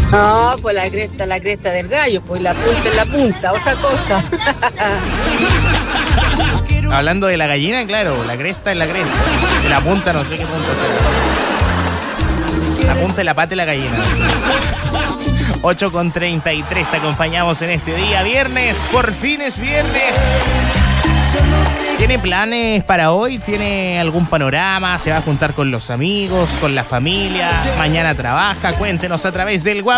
No, pues la cresta del gallo, pues la punta en la punta, otra cosa. Hablando de la gallina, claro, la cresta es la cresta. La punta no sé qué punta será. La punta de la pata de la gallina. 8:33, te acompañamos en este día viernes, por fin es viernes. ¿Tiene planes para hoy? ¿Tiene algún panorama? ¿Se va a juntar con los amigos, con la familia? ¿Mañana trabaja? Cuéntenos a través del WhatsApp.